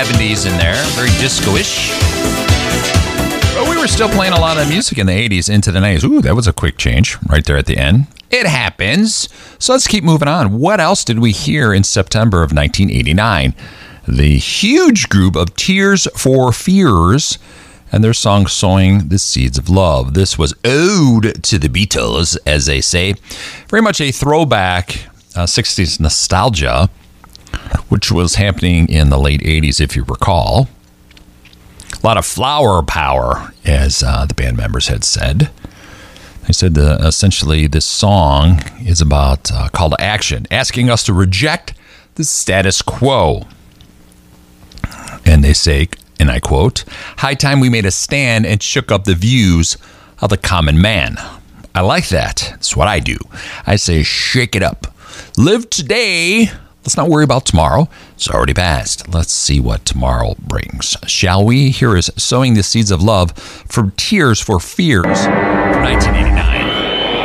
70s in there, very disco-ish. But we were still playing a lot of music in the 80s into the 90s. Ooh, that was a quick change right there at the end. It happens. So let's keep moving on. What else did we hear in September of 1989? The huge group of Tears for Fears and their song Sowing the Seeds of Love. This was Ode to the Beatles, as they say. Very much a throwback 60s nostalgia, which was happening in the late 80s, if you recall. A lot of flower power, as the band members had said. They said essentially this song is about call to action, asking us to reject the status quo. And they say, and I quote, "High time we made a stand and shook up the views of the common man." I like that. That's what I do. I say, shake it up. Live today. Let's not worry about tomorrow. It's already passed. Let's see what tomorrow brings. Shall we? Here is Sowing the Seeds of Love from Tears for Fears from 1989.